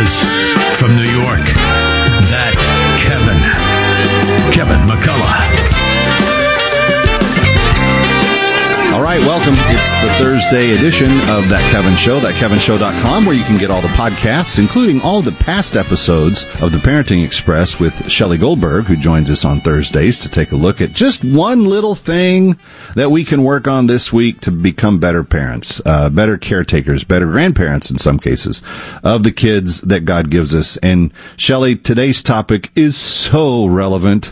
is from New York. That Kevin McCullough. All right, welcome. It's the Thursday edition of That Kevin Show, thatkevinshow.com, where you can get all the podcasts, including all the past episodes of The Parenting Express with Shelley Goldberg, who joins us on Thursdays to take a look at just one little thing that we can work on this week to become better parents, better caretakers, better grandparents in some cases, of the kids that God gives us. And Shelley, today's topic is so relevant.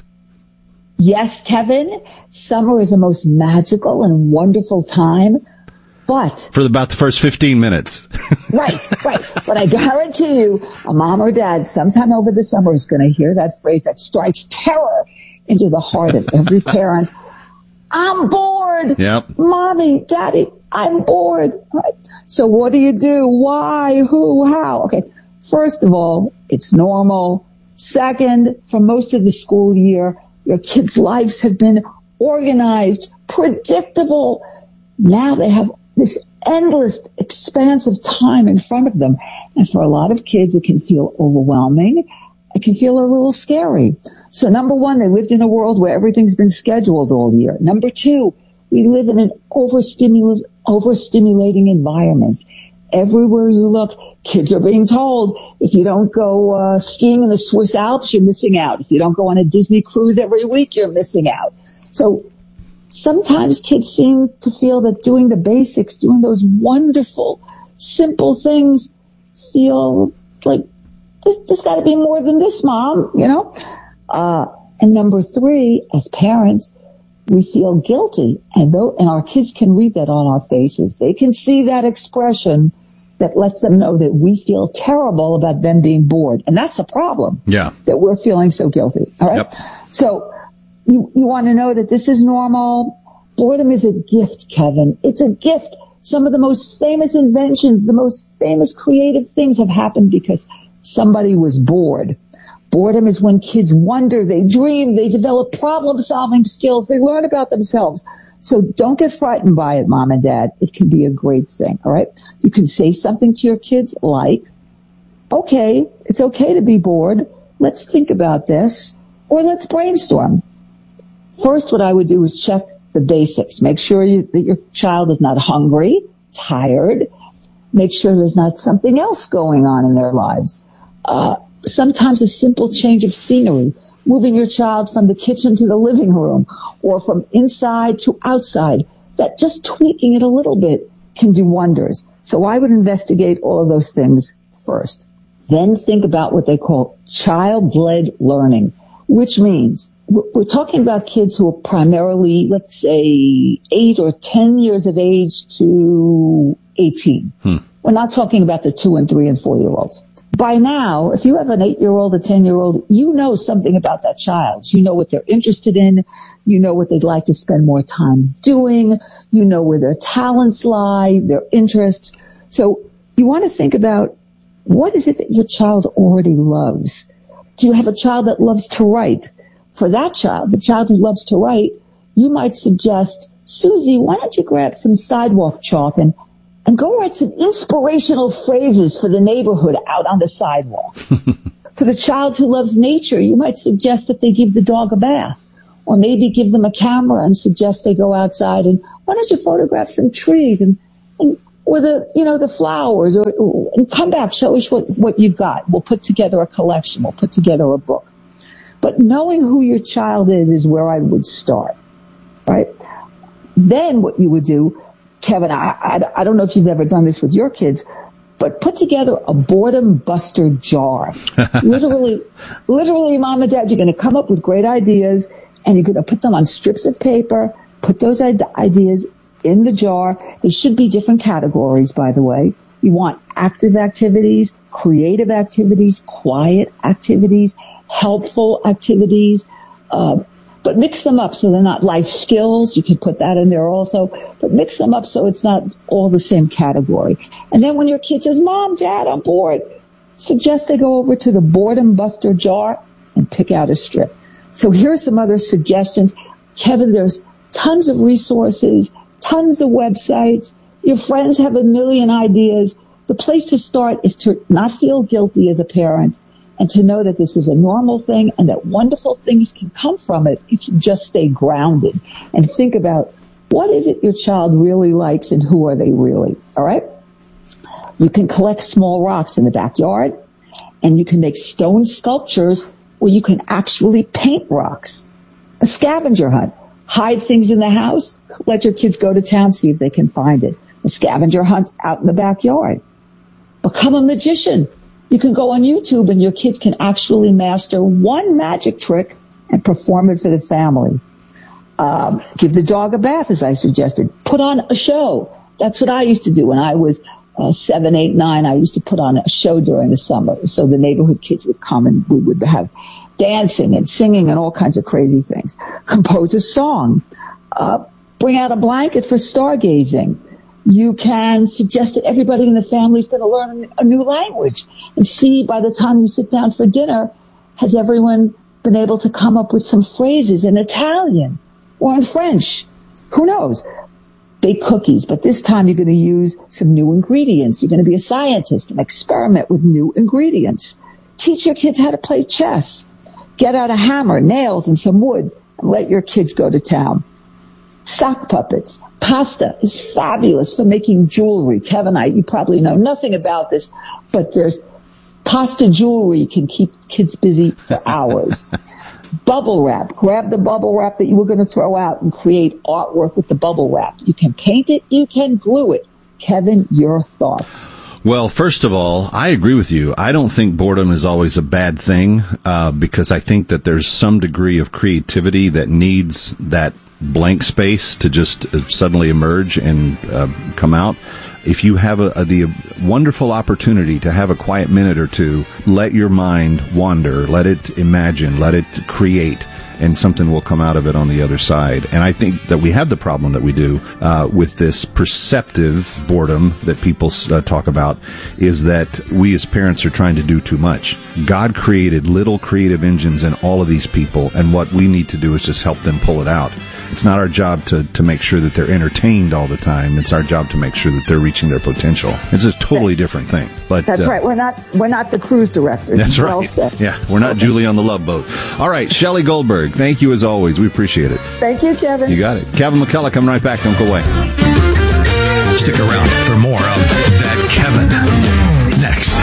Yes, Kevin, summer is the most magical and wonderful time, but... For about the first 15 minutes. Right. But I guarantee you, a mom or dad sometime over the summer is going to hear that phrase that strikes terror into the heart of every parent. I'm bored. Yep. Mommy, Daddy, I'm bored. Right. So what do you do? Why? Who? How? Okay. First of all, it's normal. Second, for most of the school year, your kids' lives have been organized, predictable. Now they have this endless expanse of time in front of them. And for a lot of kids, it can feel overwhelming. It can feel a little scary. So number one, they lived in a world where everything's been scheduled all year. Number two, we live in an overstimulating environment. Everywhere you look, kids are being told, if you don't go skiing in the Swiss Alps, you're missing out. If you don't go on a Disney cruise every week, you're missing out. So sometimes kids seem to feel that doing the basics, doing those wonderful, simple things, feel like there's got to be more than this, Mom, you know? And number three, as parents, we feel guilty, and our kids can read that on our faces. They can see that expression that lets them know that we feel terrible about them being bored. And that's a problem. Yeah. That we're feeling so guilty. All right. Yep. So you want to know that this is normal. Boredom is a gift, Kevin. It's a gift. Some of the most famous inventions, the most famous creative things have happened because somebody was bored. Boredom is when kids wonder, they dream, they develop problem-solving skills, they learn about themselves. So don't get frightened by it, Mom and Dad. It can be a great thing, all right? You can say something to your kids like, okay, it's okay to be bored. Let's think about this, or let's brainstorm. First, what I would do is check the basics. Make sure that your child is not hungry, tired. Make sure there's not something else going on in their lives. Sometimes a simple change of scenery, moving your child from the kitchen to the living room or from inside to outside, that just tweaking it a little bit can do wonders. So I would investigate all of those things first. Then think about what they call child-led learning, which means we're talking about kids who are primarily, let's say, 8 or 10 years of age to 18. We're not talking about the 2 and 3 and 4-year-olds. By now, if you have an 8-year-old, a 10-year-old, you know something about that child. You know what they're interested in. You know what they'd like to spend more time doing. You know where their talents lie, their interests. So you want to think about, what is it that your child already loves? Do you have a child that loves to write? For that child, the child who loves to write, you might suggest, Susie, why don't you grab some sidewalk chalk and go write some inspirational phrases for the neighborhood out on the sidewalk. For the child who loves nature, you might suggest that they give the dog a bath, or maybe give them a camera and suggest they go outside and why don't you photograph some trees or the flowers and come back, show us what you've got. We'll put together a collection. We'll put together a book. But knowing who your child is where I would start, right? Then what you would do, Kevin, I don't know if you've ever done this with your kids, but put together a boredom buster jar. Literally, Mom and Dad, you're going to come up with great ideas, and you're going to put them on strips of paper, put those ideas in the jar. There should be different categories, by the way. You want active activities, creative activities, quiet activities, helpful activities, but mix them up so they're not life skills. You can put that in there also, but mix them up so it's not all the same category. And then when your kid says, Mom, Dad, I'm bored, suggest they go over to the boredom buster jar and pick out a strip. So here's some other suggestions. Kevin, there's tons of resources, tons of websites. Your friends have a million ideas. the place to start is to not feel guilty as a parent and to know that this is a normal thing and that wonderful things can come from it if you just stay grounded and think about what is it your child really likes and who are they really, all right? You can collect small rocks in the backyard, and you can make stone sculptures where you can actually paint rocks. A scavenger hunt. Hide things in the house. Let your kids go to town, see if they can find it. A scavenger hunt out in the backyard. Become a magician. You can go on YouTube and your kids can actually master one magic trick and perform it for the family. Give the dog a bath, as I suggested. Put on a show. That's what I used to do when I was 7, 8, 9. I used to put on a show during the summer. So the neighborhood kids would come and we would have dancing and singing and all kinds of crazy things. Compose a song. Bring out a blanket for stargazing. You can suggest that everybody in the family is going to learn a new language and see by the time you sit down for dinner, has everyone been able to come up with some phrases in Italian or in French? Who knows? Bake cookies, but this time you're going to use some new ingredients. You're going to be a scientist and experiment with new ingredients. Teach your kids how to play chess. Get out a hammer, nails, and some wood and let your kids go to town. Sock puppets. Pasta is fabulous for making jewelry. Kevin, you probably know nothing about this, but there's pasta jewelry can keep kids busy for hours. Bubble wrap. Grab the bubble wrap that you were going to throw out and create artwork with the bubble wrap. You can paint it. You can glue it. Kevin, your thoughts? Well, first of all, I agree with you. I don't think boredom is always a bad thing, because I think that there's some degree of creativity that needs that blank space to just suddenly emerge and come out. If you have the wonderful opportunity to have a quiet minute or two, let your mind wander, let it imagine, let it create, and something will come out of it on the other side. And I think that we have the problem that we do with this perceptive boredom that people talk about, is that we as parents are trying to do too much. God created little creative engines in all of these people, and what we need to do is just help them pull it out. It's not our job to make sure that they're entertained all the time. It's our job to make sure that they're reaching their potential. It's a totally different thing. But that's right. We're not the cruise directors. That's right. Yeah, we're not Julie on the Love Boat. All right, Shelley Goldberg, thank you as always. We appreciate it. Thank you, Kevin. You got it. Kevin McCullough coming right back. Don't go away. Stick around for more of That Kevin next.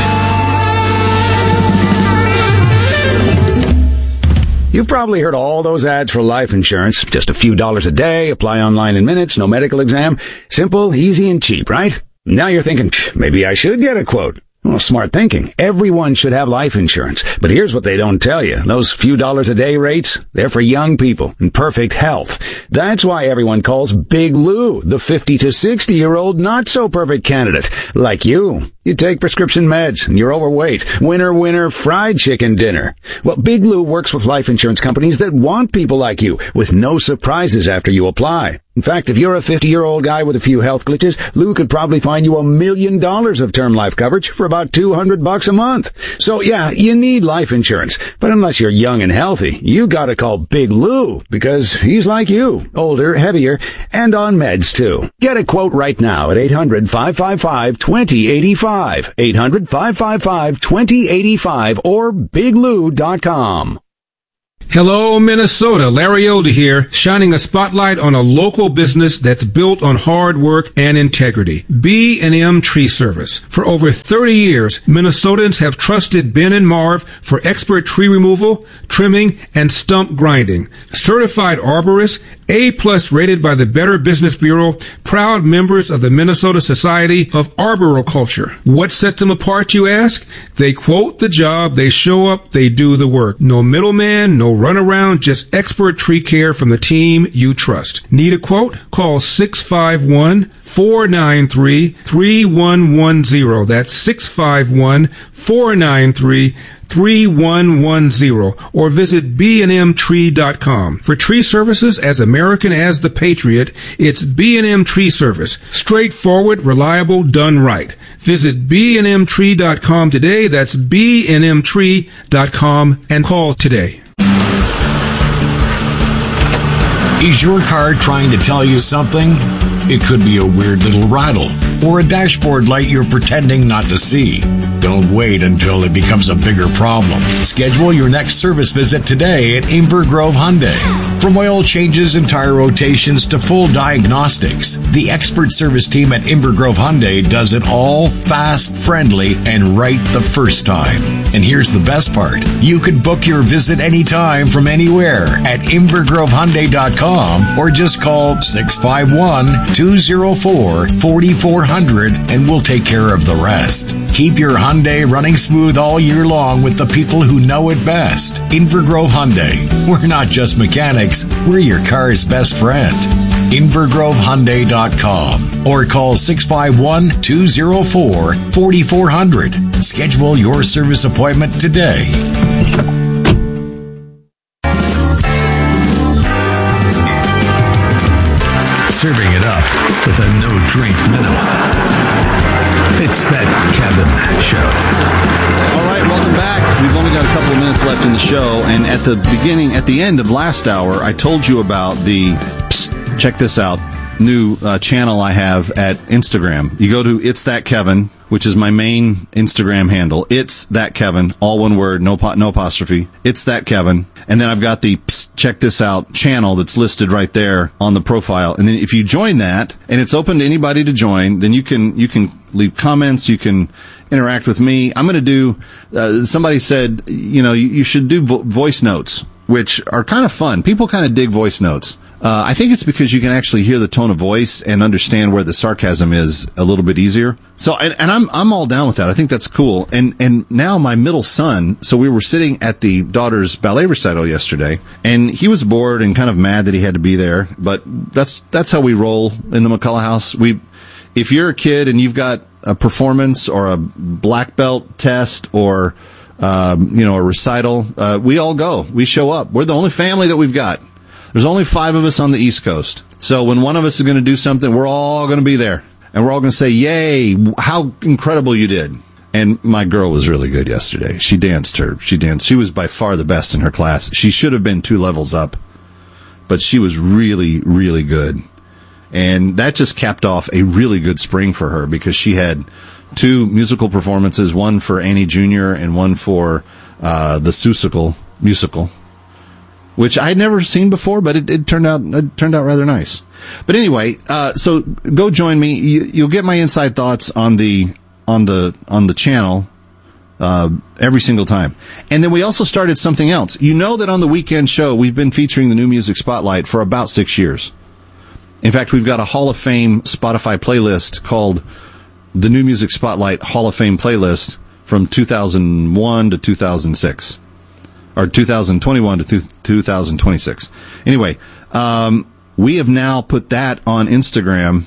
You've probably heard all those ads for life insurance. Just a few dollars a day, apply online in minutes, no medical exam. Simple, easy, and cheap, right? Now you're thinking, maybe I should get a quote. Well, smart thinking. Everyone should have life insurance. But here's what they don't tell you. Those few dollars a day rates, they're for young people in perfect health. That's why everyone calls Big Lou the 50 to 60-year-old not-so-perfect candidate. Like you. You take prescription meds and you're overweight. Winner, fried chicken dinner. Well, Big Lou works with life insurance companies that want people like you with no surprises after you apply. In fact, if you're a 50-year-old guy with a few health glitches, Lou could probably find you $1 million of term life coverage for about $200 a month. So yeah, you need life insurance. But unless you're young and healthy, you gotta call Big Lou because he's like you, older, heavier, and on meds too. Get a quote right now at 800-555-2085. 800-555-2085 or biglou.com. Hello, Minnesota. Larry Elder here, shining a spotlight on a local business that's built on hard work and integrity. B&M Tree Service. For over 30 years, Minnesotans have trusted Ben and Marv for expert tree removal, trimming, and stump grinding. Certified arborists, A+ rated by the Better Business Bureau, proud members of the Minnesota Society of Arboriculture. What sets them apart, you ask? They quote the job, they show up, they do the work. No middleman, no runaround, just expert tree care from the team you trust. Need a quote? Call 651-493-3110. That's 651-493-3110, or visit bnmtree.com. For tree services as American as the Patriot, it's B&M Tree Service. Straightforward, reliable, done right. Visit bnmtree.com today. That's bnmtree.com and call today. Is your car trying to tell you something? It could be a weird little rattle, or a dashboard light you're pretending not to see. Don't wait until it becomes a bigger problem. Schedule your next service visit today at Inver Grove Hyundai. From oil changes and tire rotations to full diagnostics, the expert service team at Inver Grove Hyundai does it all fast, friendly, and right the first time. And here's the best part. You can book your visit anytime from anywhere at invergrovehyundai.com or just call 651-204-4400 and we'll take care of the rest. Keep your Hyundai running smooth all year long with the people who know it best. Inver Grove Hyundai. We're not just mechanics, we're your car's best friend. invergrovehyundai.com or call 651-204-4400. Schedule your service appointment today. Serving it up with a no-drink minimum. It's That Kevin Show. All right, welcome back. We've only got a couple of minutes left in the show, and at the end of last hour, I told you about the, check this out, new channel I have at Instagram. You go to It's That Kevin, which is my main Instagram handle. It's That Kevin, all one word, no apostrophe. It's That Kevin. And then I've got the check this out channel that's listed right there on the profile. And then if you join that, and it's open to anybody to join, then you can leave comments, you can interact with me. I'm going to do, somebody said, you should do voice notes, which are kind of fun. People kind of dig voice notes. I think it's because you can actually hear the tone of voice and understand where the sarcasm is a little bit easier. So, and I'm all down with that. I think that's cool. And now my middle son, so we were sitting at the daughter's ballet recital yesterday, and he was bored and kind of mad that he had to be there. But that's how we roll in the McCullough house. If you're a kid and you've got a performance or a black belt test or, a recital, we all go. We show up. We're the only family that we've got. There's only 5 of us on the East Coast. So when one of us is going to do something, we're all going to be there. And we're all going to say, yay, how incredible you did. And my girl was really good yesterday. She danced. She was by far the best in her class. She should have been 2 levels up, but she was really, really good. And that just capped off a really good spring for her because she had 2 musical performances, one for Annie Jr. and one for the Seussical musical, which I had never seen before, but it turned out rather nice. But anyway, so go join me. You'll get my inside thoughts on the channel every single time. And then we also started something else. You know that on the weekend show we've been featuring the New Music Spotlight for about 6 years. In fact, we've got a Hall of Fame Spotify playlist called the New Music Spotlight Hall of Fame playlist from 2001 to 2006. Or 2021 to 2026. Anyway, we have now put that on Instagram,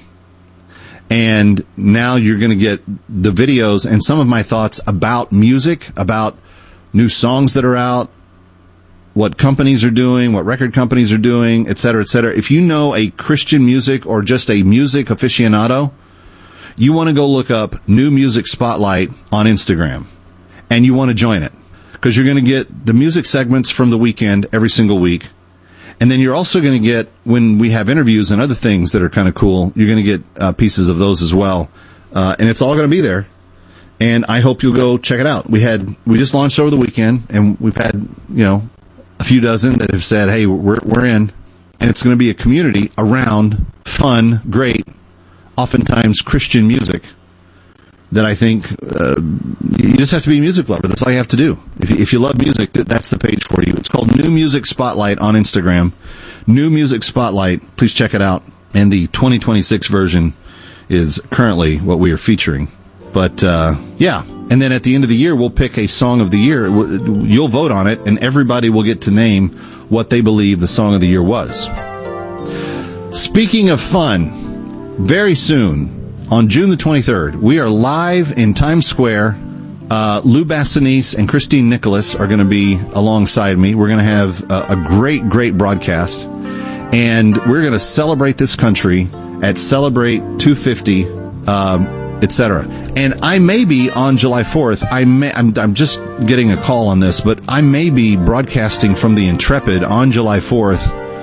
and now you're going to get the videos and some of my thoughts about music, about new songs that are out, what companies are doing, what record companies are doing, et cetera, et cetera. If you know a Christian music or just a music aficionado, you want to go look up New Music Spotlight on Instagram, and you want to join it. Because you're going to get the music segments from the weekend every single week. And then you're also going to get, when we have interviews and other things that are kind of cool, you're going to get pieces of those as well. And it's all going to be there. And I hope you'll go check it out. We just launched over the weekend, and we've had, a few dozen that have said, hey, we're in. And it's going to be a community around fun, great, oftentimes Christian music. That I think you just have to be a music lover. That's all you have to do. If you love music, that's the page for you. It's called New Music Spotlight on Instagram. New Music Spotlight. Please check it out. And the 2026 version is currently what we are featuring. But, yeah. And then at the end of the year, we'll pick a Song of the Year. You'll vote on it, and everybody will get to name what they believe the Song of the Year was. Speaking of fun, very soon, on June the 23rd, we are live in Times Square. Lou Bassanese and Christine Nicholas are going to be alongside me. We're going to have a great, great broadcast. And we're going to celebrate this country at Celebrate 250, etc. And I may be on July 4th. I'm just getting a call on this, but I may be broadcasting from the Intrepid on July 4th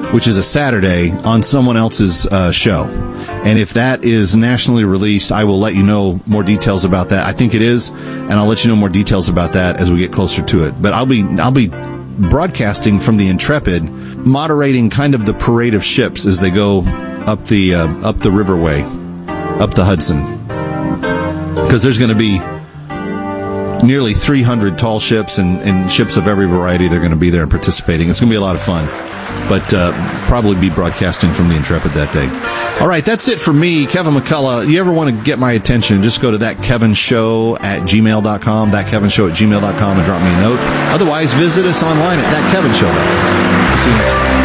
which is a Saturday, on someone else's show. And if that is nationally released, I will let you know more details about that. I think it is, and I'll let you know more details about that as we get closer to it. But I'll be broadcasting from the Intrepid, moderating kind of the parade of ships as they go up the riverway, up the Hudson, because there's going to be nearly 300 tall ships and ships of every variety. They're going to be there and participating. It's going to be a lot of fun, but probably be broadcasting from the Intrepid that day. All right, that's it for me, Kevin McCullough. You ever want to get my attention, just go to thatkevinshow@gmail.com, thatkevinshow@gmail.com, and drop me a note. Otherwise, visit us online at thatkevinshow.com. See you next time.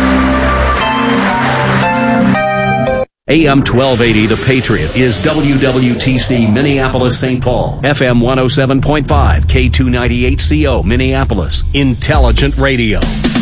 AM 1280, The Patriot, is WWTC Minneapolis, St. Paul. FM 107.5, K298CO, Minneapolis. Intelligent radio.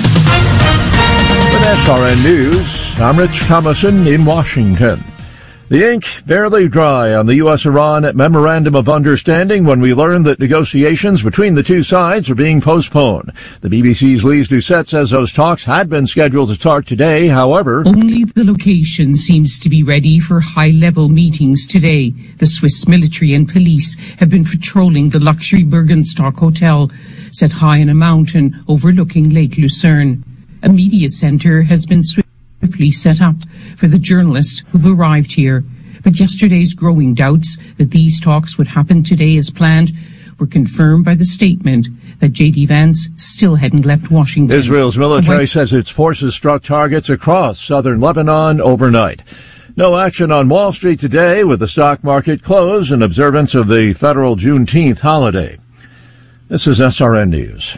With SRN News, I'm Rich Thomason in Washington. The ink barely dry on the U.S.-Iran Memorandum of Understanding when we learn that negotiations between the two sides are being postponed. The BBC's Lise Doucette says those talks had been scheduled to start today. However, only the location seems to be ready for high-level meetings today. The Swiss military and police have been patrolling the luxury Bergenstock Hotel, set high on a mountain overlooking Lake Lucerne. A media center has been swiftly set up for the journalists who've arrived here. But yesterday's growing doubts that these talks would happen today as planned were confirmed by the statement that J.D. Vance still hadn't left Washington. Israel's military says its forces struck targets across southern Lebanon overnight. No action on Wall Street today, with the stock market closed in observance of the federal Juneteenth holiday. This is SRN News.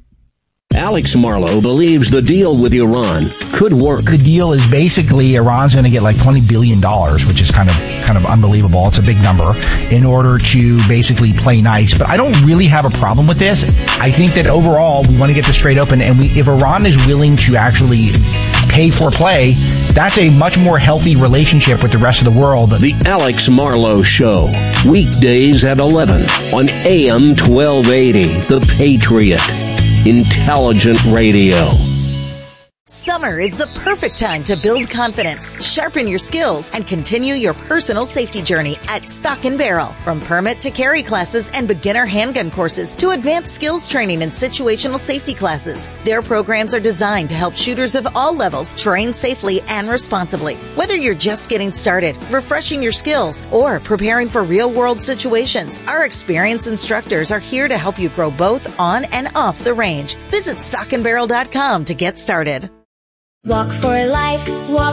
Alex Marlow believes the deal with Iran could work. The deal is basically Iran's going to get like $20 billion, which is kind of unbelievable. It's a big number, in order to basically play nice. But I don't really have a problem with this. I think that overall we want to get this straight open, and if Iran is willing to actually pay for play, that's a much more healthy relationship with the rest of the world. The Alex Marlow Show, weekdays at 11 on AM 1280, The Patriot. Intelligent radio. Summer is the perfect time to build confidence, sharpen your skills, and continue your personal safety journey at Stock & Barrel. From permit to carry classes and beginner handgun courses to advanced skills training and situational safety classes, their programs are designed to help shooters of all levels train safely and responsibly. Whether you're just getting started, refreshing your skills, or preparing for real-world situations, our experienced instructors are here to help you grow both on and off the range. Visit stockandbarrel.com to get started. Walk for life,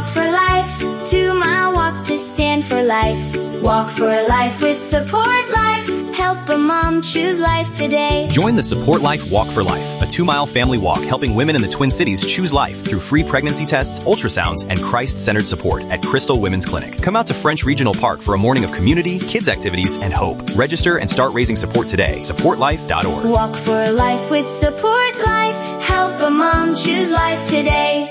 2 mile walk to stand for life. Walk for life with Support Life. Help a mom choose life today. Join the Support Life Walk for Life, a 2-mile family walk helping women in the Twin Cities choose life through free pregnancy tests, ultrasounds, and Christ-centered support at Crystal Women's Clinic. Come out to French Regional Park for a morning of community, kids activities, and hope. Register and start raising support today. SupportLife.org. Walk for life with Support Life. Help a mom choose life today.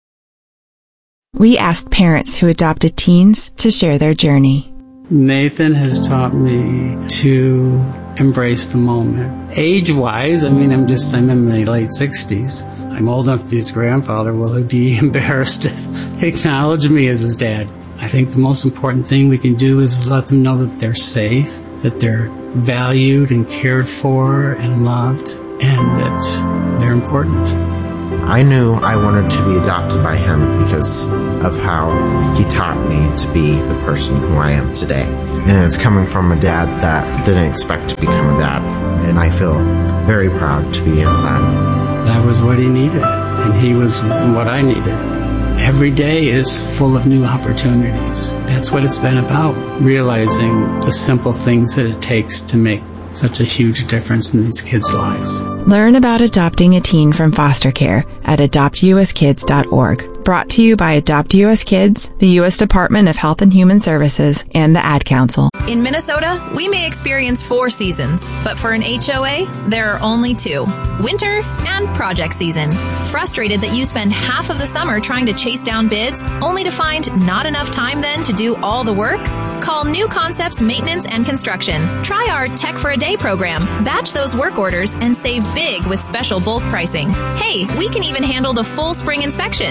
We asked parents who adopted teens to share their journey. Nathan has taught me to embrace the moment. Age-wise, I'm in my late 60s. I'm old enough to be his grandfather. Will he be embarrassed to acknowledge me as his dad? I think the most important thing we can do is let them know that they're safe, that they're valued and cared for and loved, and that they're important. I knew I wanted to be adopted by him because of how he taught me to be the person who I am today. And it's coming from a dad that didn't expect to become a dad. And I feel very proud to be his son. That was what he needed, and he was what I needed. Every day is full of new opportunities. That's what it's been about, realizing the simple things that it takes to make such a huge difference in these kids' lives. Learn about adopting a teen from foster care at adoptuskids.org. Brought to you by Adopt US Kids, the U.S. Department of Health and Human Services, and the Ad Council. In Minnesota, we may experience 4 seasons, but for an HOA, there are only 2. Winter and project season. Frustrated that you spend half of the summer trying to chase down bids, only to find not enough time then to do all the work? Call New Concepts Maintenance and Construction. Try our Tech for a Day program. Batch those work orders and save big with special bulk pricing. Hey, we can even handle the full spring inspection. Visit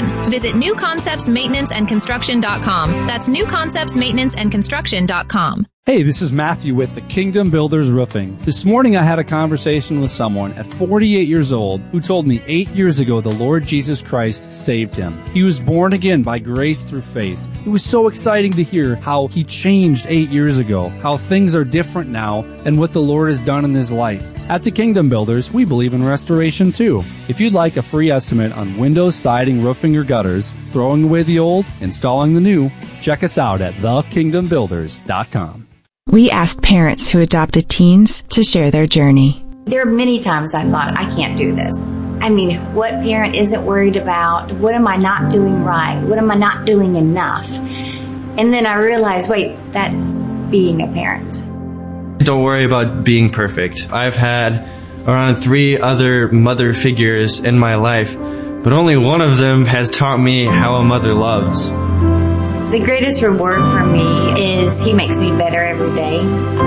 visit newconceptsmaintenanceandconstruction.com. That's newconceptsmaintenanceandconstruction.com. Hey, this is Matthew with the Kingdom Builders Roofing. This morning I had a conversation with someone at 48 years old who told me 8 years ago the Lord Jesus Christ saved him. He was born again by grace through faith. It was so exciting to hear how he changed 8 years ago, how things are different now, and what the Lord has done in his life. At the Kingdom Builders, we believe in restoration too. If you'd like a free estimate on windows, siding, roofing, or gutters, throwing away the old, installing the new, check us out at thekingdombuilders.com. We asked parents who adopted teens to share their journey. There are many times I thought, I can't do this. I mean, what parent isn't worried about, what am I not doing right? What am I not doing enough? And then I realized, wait, that's being a parent. Don't worry about being perfect. I've had around 3 other mother figures in my life, but only one of them has taught me how a mother loves. The greatest reward for me is he makes me better every day.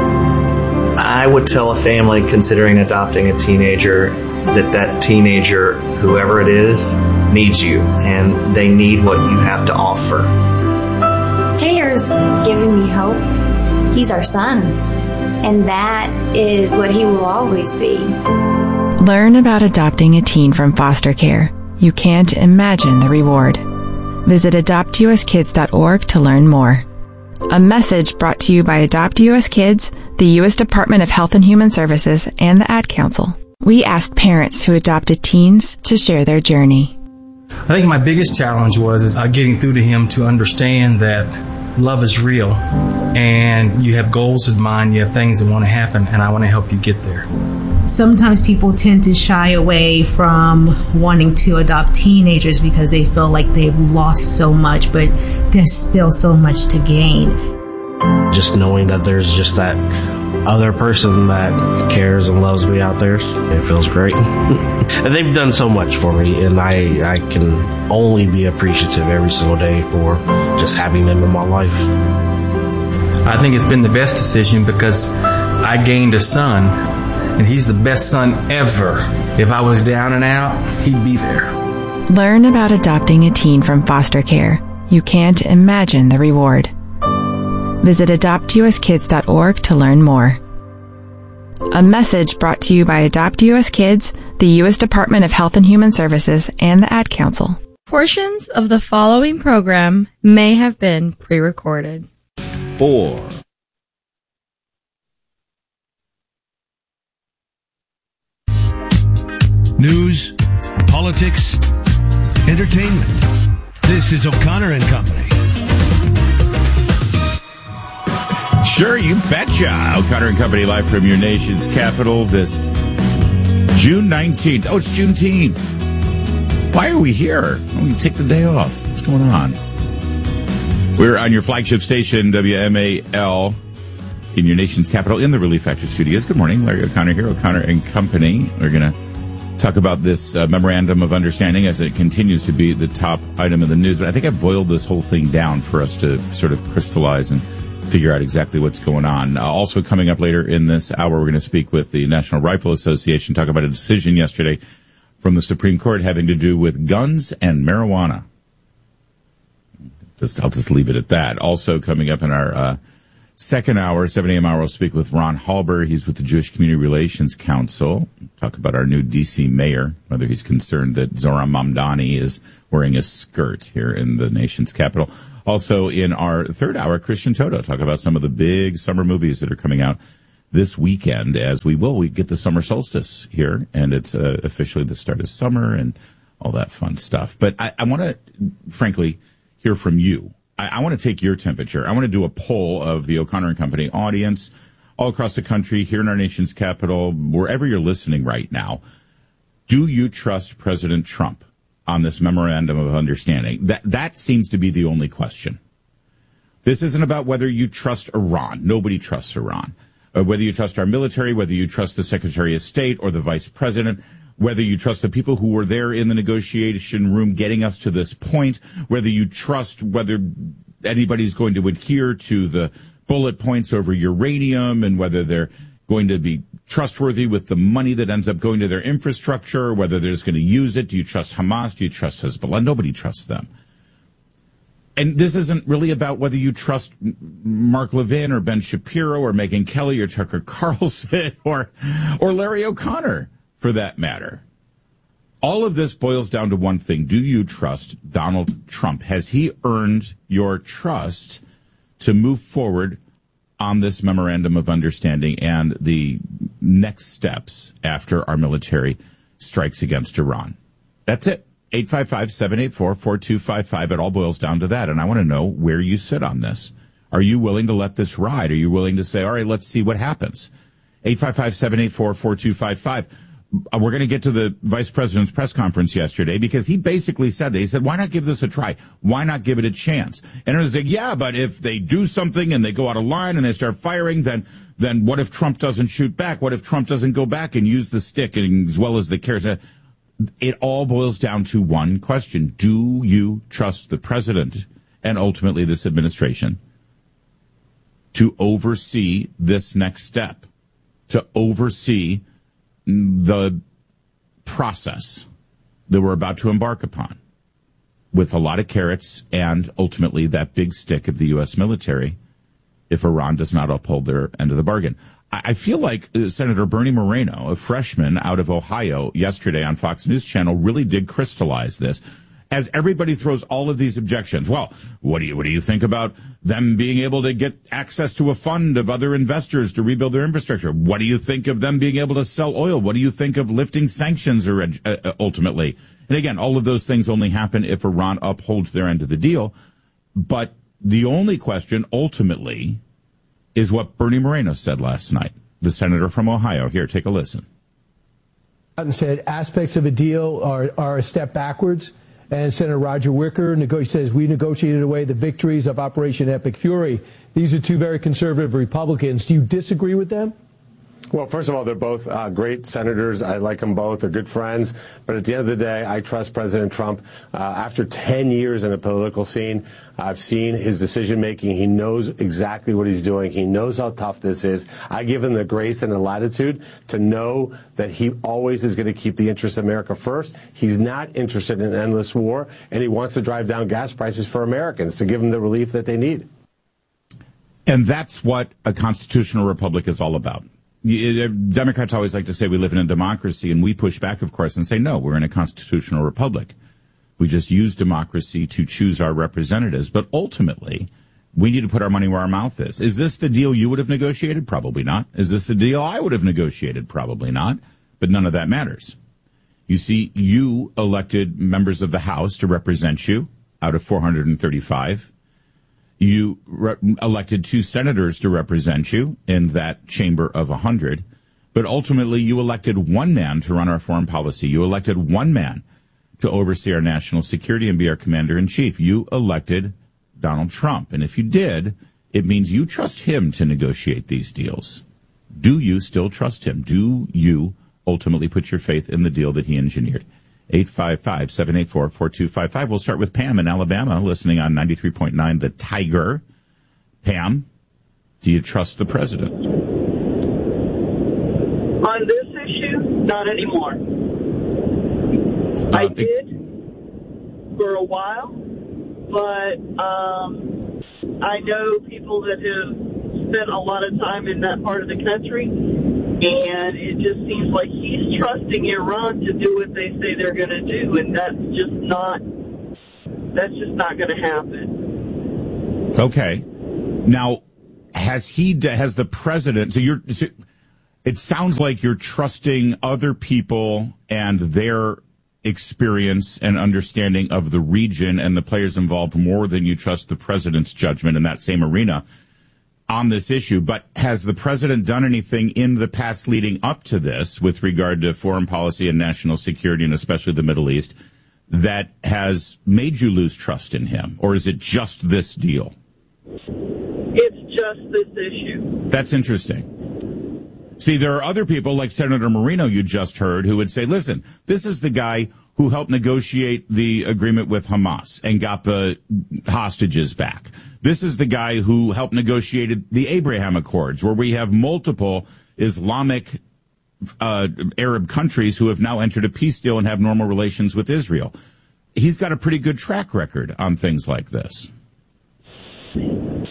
I would tell a family considering adopting a teenager that teenager, whoever it is, needs you, and they need what you have to offer. Taylor's giving me hope. He's our son, and that is what he will always be. Learn about adopting a teen from foster care. You can't imagine the reward. Visit adoptuskids.org to learn more. A message brought to you by Adopt US Kids, the U.S. Department of Health and Human Services, and the Ad Council. We asked parents who adopted teens to share their journey. I think my biggest challenge was getting through to him to understand that love is real and you have goals in mind, you have things that want to happen, and I want to help you get there. Sometimes people tend to shy away from wanting to adopt teenagers because they feel like they've lost so much, but there's still so much to gain. Just knowing that there's just that other person that cares and loves me out there, it feels great. And they've done so much for me, and I can only be appreciative every single day for just having them in my life. I think it's been the best decision because I gained a son, and he's the best son ever. If I was down and out, he'd be there. Learn about adopting a teen from foster care. You can't imagine the reward. Visit adoptuskids.org to learn more. A message brought to you by Adopt US Kids, the U.S. Department of Health and Human Services, and the Ad Council. Portions of the following program may have been pre-recorded. 4. News, politics, entertainment. This is O'Connor and Company. Sure, you betcha. O'Connor and Company live from your nation's capital this June 19th. Oh, it's Juneteenth. Why are we here? Why don't we take the day off? What's going on? We're on your flagship station, WMAL, in your nation's capital, in the Relief Factor studios. Good morning. Larry O'Connor here, O'Connor and Company. We're going to talk about this memorandum of understanding as it continues to be the top item of the news. But I think I boiled this whole thing down for us to sort of crystallize and figure out exactly what's going on. Also coming up later in this hour, we're going to speak with the National Rifle Association, talk about a decision yesterday from the Supreme Court having to do with guns and marijuana. I'll just leave it at that. Also coming up in our second hour, 7 a.m. hour, we'll speak with Ron Halber. He's with the Jewish Community Relations Council. Talk about our new D.C. mayor, whether he's concerned that Zohran Mamdani is wearing a skirt here in the nation's capital. Also in our third hour, Christian Toto, talk about some of the big summer movies that are coming out this weekend as we get the summer solstice here, and it's officially the start of summer and all that fun stuff. But I want to, frankly, hear from you. I want to take your temperature. I want to do a poll of the O'Connor and Company audience all across the country, here in our nation's capital, wherever you're listening right now. Do you trust President Trump on this memorandum of understanding? That seems to be the only question. This isn't about whether you trust Iran. Nobody trusts Iran. Whether you trust our military, whether you trust the Secretary of State or the Vice President, whether you trust the people who were there in the negotiation room getting us to this point, whether you trust whether anybody's going to adhere to the bullet points over uranium and whether they're going to be trustworthy with the money that ends up going to their infrastructure, whether they're just going to use it. Do you trust Hamas? Do you trust Hezbollah? Nobody trusts them. And this isn't really about whether you trust Mark Levin or Ben Shapiro or Megyn Kelly or Tucker Carlson or Larry O'Connor, for that matter. All of this boils down to one thing. Do you trust Donald Trump? Has he earned your trust to move forward on this memorandum of understanding and the next steps after our military strikes against Iran? That's it. 855-784-4255. It all boils down to that. And I want to know where you sit on this. Are you willing to let this ride? Are you willing to say, all right, let's see what happens? 855-784-4255. We're going to get to the vice president's press conference yesterday because he basically said that. He said, why not give this a try? Why not give it a chance? And it was like, yeah, but if they do something and they go out of line and they start firing, then what if Trump doesn't shoot back? What if Trump doesn't go back and use the stick as well as the carrots? It all boils down to one question. Do you trust the president and ultimately this administration to oversee this next step, to oversee the process that we're about to embark upon with a lot of carrots and ultimately that big stick of the U.S. military if Iran does not uphold their end of the bargain? I feel like Senator Bernie Moreno, a freshman out of Ohio, yesterday on Fox News Channel really did crystallize this as everybody throws all of these objections. Well, what do you think about them being able to get access to a fund of other investors to rebuild their infrastructure? What do you think of them being able to sell oil? What do you think of lifting sanctions ultimately? And again, all of those things only happen if Iran upholds their end of the deal. But the only question ultimately is what Bernie Moreno said last night, the senator from Ohio. Here, take a listen. And said aspects of a deal are a step backwards. And Senator Roger Wicker says we negotiated away the victories of Operation Epic Fury. These are two very conservative Republicans. Do you disagree with them? Well, first of all, they're both great senators. I like them both. They're good friends. But at the end of the day, I trust President Trump. After 10 years in the political scene, I've seen his decision-making. He knows exactly what he's doing. He knows how tough this is. I give him the grace and the latitude to know that he always is going to keep the interests of America first. He's not interested in an endless war, and he wants to drive down gas prices for Americans to give them the relief that they need. And that's what a constitutional republic is all about. Democrats always like to say we live in a democracy, and we push back, of course, and say, no, we're in a constitutional republic. We just use democracy to choose our representatives. But ultimately, we need to put our money where our mouth is. Is this the deal you would have negotiated? Probably not. Is this the deal I would have negotiated? Probably not. But none of that matters. You see, you elected members of the House to represent you out of 435. You elected 2 senators to represent you in that chamber of 100. But ultimately, you elected one man to run our foreign policy. You elected one man to oversee our national security and be our commander-in-chief. You elected Donald Trump. And if you did, it means you trust him to negotiate these deals. Do you still trust him? Do you ultimately put your faith in the deal that he engineered? 855-784-4255. We'll start with Pam in Alabama, listening on 93.9 The Tiger. Pam, do you trust the president? On this issue, not anymore. I did for a while, but I know people that have spent a lot of time in that part of the country, and it just seems like he's trusting Iran to do what they say they're going to do, and that's just not going to happen. Okay. Now, has the president, it sounds like you're trusting other people and their experience and understanding of the region and the players involved more than you trust the president's judgment in that same arena on this issue. But has the president done anything in the past leading up to this with regard to foreign policy and national security, and especially the Middle East, that has made you lose trust in him? Or is it just this deal? It's just this issue. That's interesting. See, there are other people like Senator Moreno you just heard who would say, listen, this is the guy who helped negotiate the agreement with Hamas and got the hostages back. This is the guy who helped negotiate the Abraham Accords, where we have multiple Islamic Arab countries who have now entered a peace deal and have normal relations with Israel. He's got a pretty good track record on things like this.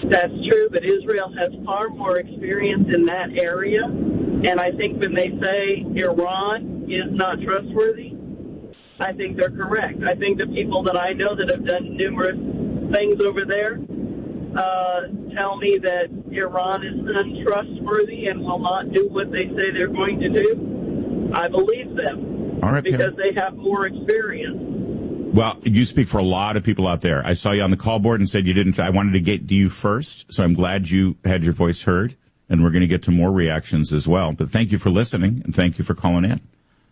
That's true, but Israel has far more experience in that area. And I think when they say Iran is not trustworthy, I think they're correct. I think the people that I know that have done numerous things over there tell me that Iran is untrustworthy and will not do what they say they're going to do. I believe them. All right, because they have more experience. Well, you speak for a lot of people out there. I saw you on the call board and said you didn't. I wanted to get to you first, so I'm glad you had your voice heard, and we're going to get to more reactions as well. But thank you for listening, and thank you for calling in.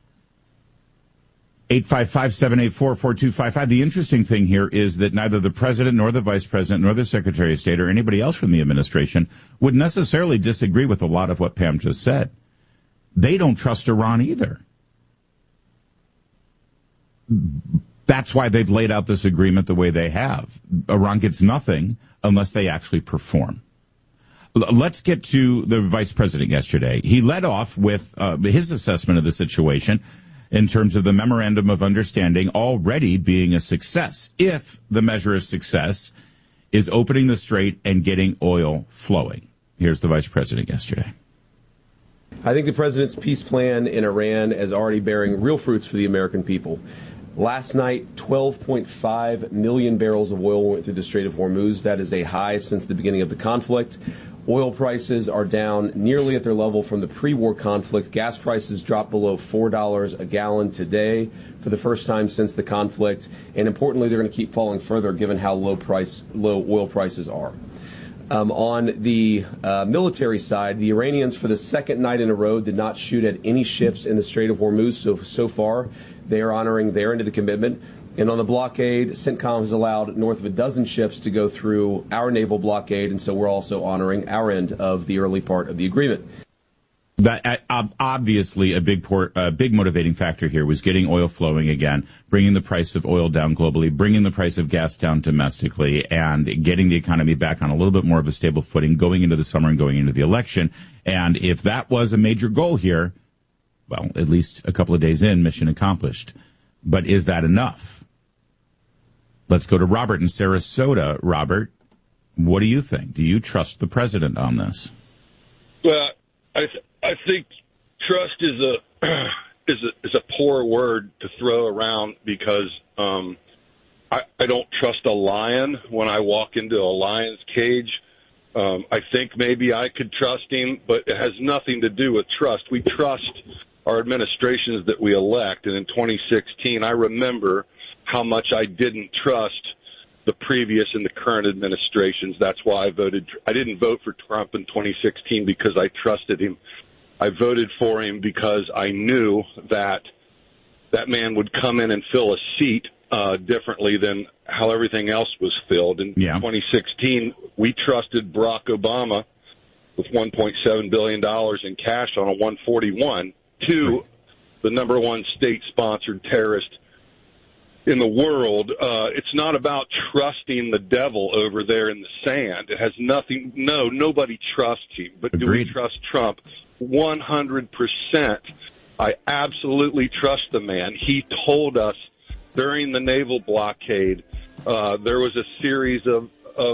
855-784-4255. The interesting thing here is that neither the president nor the vice president nor the secretary of state or anybody else from the administration would necessarily disagree with a lot of what Pam just said. They don't trust Iran either. That's why they've laid out this agreement the way they have. Iran gets nothing unless they actually perform. Let's get to the vice president yesterday. He led off with his assessment of the situation in terms of the memorandum of understanding already being a success, if the measure of success is opening the strait and getting oil flowing. Here's the vice president yesterday. I think the president's peace plan in Iran is already bearing real fruits for the American people. Last night, 12.5 million barrels of oil went through the Strait of Hormuz. That is a high since the beginning of the conflict. Oil prices are down nearly at their level from the pre-war conflict. Gas prices dropped below $4 a gallon today for the first time since the conflict. And importantly, they're going to keep falling further given how low oil prices are. On the military side, the Iranians, for the second night in a row, did not shoot at any ships in the Strait of Hormuz. So far, they are honoring their end of the commitment. And on the blockade, CENTCOM has allowed north of a dozen ships to go through our naval blockade, and so we're also honoring our end of the early part of the agreement. That obviously a big motivating factor here was getting oil flowing again, bringing the price of oil down globally, bringing the price of gas down domestically, and getting the economy back on a little bit more of a stable footing going into the summer and going into the election. And if that was a major goal here, well, at least a couple of days in, mission accomplished. But is that enough? Let's go to Robert in Sarasota. Robert, what do you think? Do you trust the president on this? Well, I think trust is a poor word to throw around because I don't trust a lion when I walk into a lion's cage. I think maybe I could trust him, but it has nothing to do with trust. We trust our administrations that we elect, and in 2016, I remember how much I didn't trust the previous and the current administrations. That's why I didn't vote for Trump in 2016 because I trusted him. I voted for him because I knew that that man would come in and fill a seat differently than how everything else was filled. In 2016, we trusted Barack Obama with $1.7 billion in cash on a 141 to the number one state-sponsored terrorist in the world. It's not about trusting the devil over there in the sand. It has nothing. No, nobody trusts him. But Agreed. Do we trust Trump? 100%. I absolutely trust the man. He told us during the naval blockade there was a series of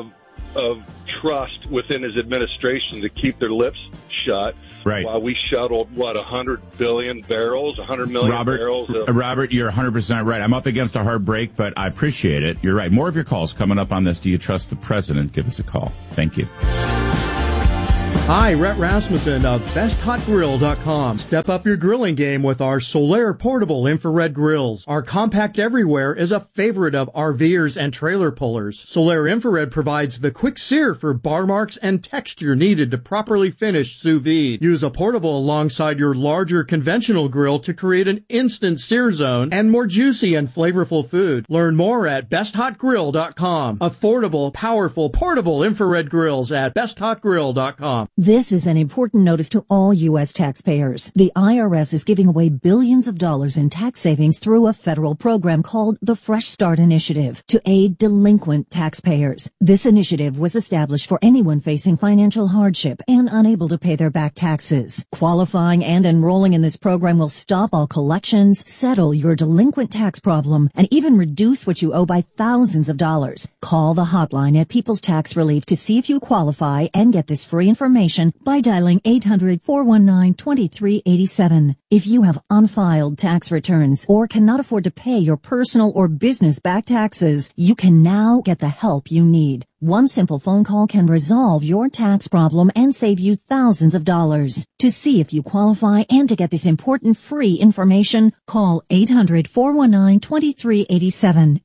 trust within his administration to keep their lips shut. Right. While we shuttled, 100 billion barrels, 100 million barrels. Robert, you're 100% right. I'm up against a hard break, but I appreciate it. You're right. More of your calls coming up on this. Do you trust the president? Give us a call. Thank you. Hi, Rhett Rasmussen of BestHotGrill.com. Step up your grilling game with our Solaire portable infrared grills. Our compact everywhere is a favorite of RVers and trailer pullers. Solaire infrared provides the quick sear for bar marks and texture needed to properly finish sous vide. Use a portable alongside your larger conventional grill to create an instant sear zone and more juicy and flavorful food. Learn more at BestHotGrill.com. Affordable, powerful, portable infrared grills at BestHotGrill.com. This is an important notice to all U.S. taxpayers. The IRS is giving away billions of dollars in tax savings through a federal program called the Fresh Start Initiative to aid delinquent taxpayers. This initiative was established for anyone facing financial hardship and unable to pay their back taxes. Qualifying and enrolling in this program will stop all collections, settle your delinquent tax problem, and even reduce what you owe by thousands of dollars. Call the hotline at People's Tax Relief to see if you qualify and get this free information by dialing 800-419-2387. If you have unfiled tax returns or cannot afford to pay your personal or business back taxes, you can now get the help you need. One simple phone call can resolve your tax problem and save you thousands of dollars. To see if you qualify and to get this important free information, call 800-419-2387.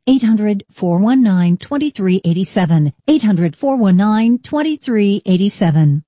800-419-2387. 800-419-2387.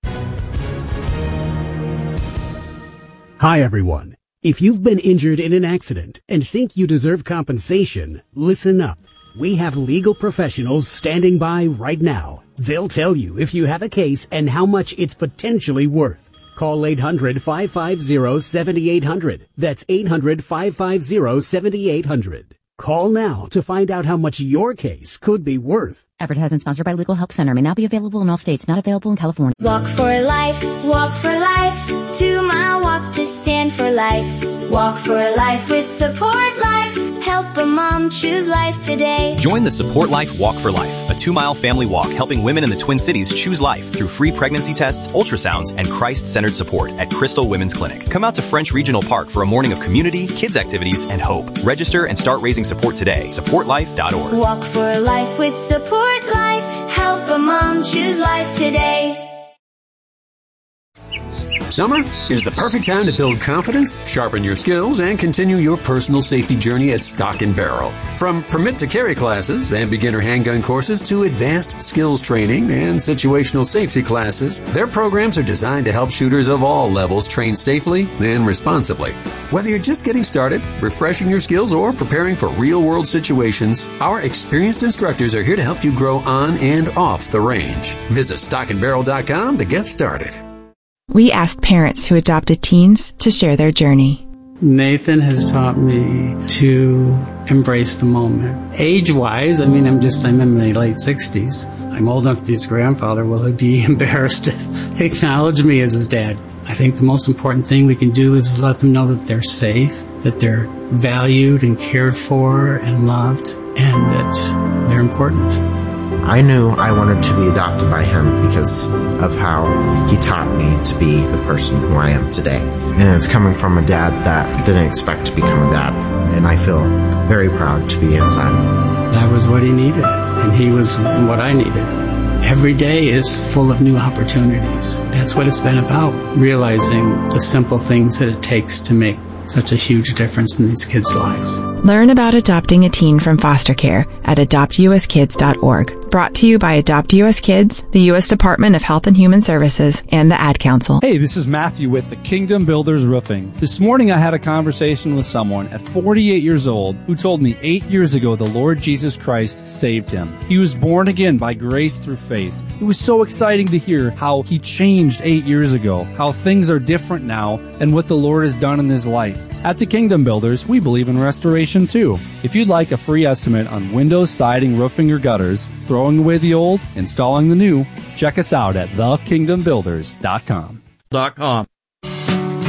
Hi, everyone. If you've been injured in an accident and think you deserve compensation, listen up. We have legal professionals standing by right now. They'll tell you if you have a case and how much it's potentially worth. Call 800-550-7800. That's 800-550-7800. Call now to find out how much your case could be worth. Advertisement sponsored by Legal Help Center. May not be available in all states. Not available in California. Walk for life, walk for life. 2 mile walk to stand for life. Walk for life with Support Life. Help a mom choose life today. Join the Support Life Walk for Life, a 2-mile family walk helping women in the Twin Cities choose life through free pregnancy tests, ultrasounds, and Christ-centered support at Crystal Women's Clinic. Come out to French Regional Park for a morning of community, kids activities, and hope. Register and start raising support today. SupportLife.org. Walk for life with Support Life. Help a mom choose life today. Summer is the perfect time to build confidence, sharpen your skills, and continue your personal safety journey at Stock & Barrel. From permit to carry classes and beginner handgun courses to advanced skills training and situational safety classes, their programs are designed to help shooters of all levels train safely and responsibly. Whether you're just getting started, refreshing your skills, or preparing for real-world situations, our experienced instructors are here to help you grow on and off the range. Visit stockandbarrel.com to get started. We asked parents who adopted teens to share their journey. Nathan has taught me to embrace the moment. Age-wise, I'm in my late 60s. I'm old enough to be his grandfather. Will he be embarrassed to acknowledge me as his dad? I think the most important thing we can do is let them know that they're safe, that they're valued and cared for and loved, and that they're important. I knew I wanted to be adopted by him because of how he taught me to be the person who I am today. And it's coming from a dad that didn't expect to become a dad. And I feel very proud to be his son. That was what he needed, and he was what I needed. Every day is full of new opportunities. That's what it's been about, realizing the simple things that it takes to make such a huge difference in these kids' lives. Learn about adopting a teen from foster care at adoptuskids.org. Brought to you by Adopt US Kids, the U.S. Department of Health and Human Services, and the Ad Council. Hey, this is Matthew with the Kingdom Builders Roofing. This morning I had a conversation with someone at 48 years old who told me 8 years ago the Lord Jesus Christ saved him. He was born again by grace through faith. It was so exciting to hear how he changed 8 years ago, how things are different now, and what the Lord has done in his life. At the Kingdom Builders, we believe in restoration too. If you'd like a free estimate on windows, siding, roofing, or gutters, throwing away the old, installing the new, check us out at thekingdombuilders.com.